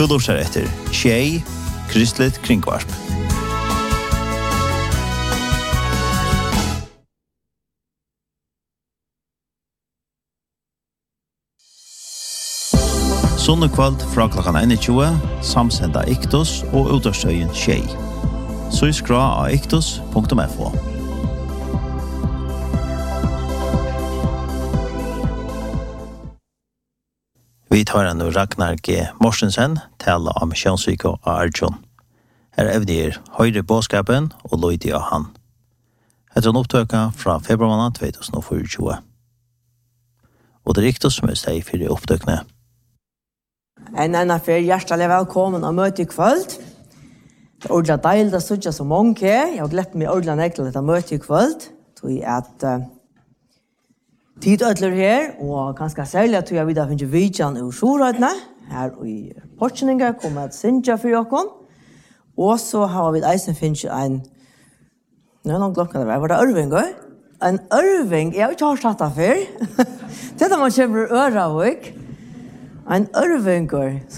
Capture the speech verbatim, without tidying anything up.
Du lurer etter Tjej, Kristligt Kringvarp. Sunnekvald fra klokkan tjue, samsenda Iktus og utårstøyen Tjej. Så skra av iktus punktum f o. Vi tar nu Ragnar G. Morsensen tala om kjønnssyke og Arjun. Her evner høyre båskapen og løyde av han. Etter en opptøka fra februar tjueogfire. Og det er riktig som er steg for opptøkene. En annen for hjertelig velkommen og møte i kvöld. Det er ordentlig deilig å sitte så mange. Jeg har gledt meg ordentlig nektig til å møte i kvöld. Tror jeg at uh, tid ødler her, og ganske særlig at jeg vil ha finnet vidjan i Sjorøydene. Her i Portseninger kommer et synja for dere. Og så har vi eisen finnet en, nå er noen klokken det var, var det Ørvinger? En Ørving, jeg har ikke hørt dette før. Det er da man kjøper øra av, ikke? En Ørvinger,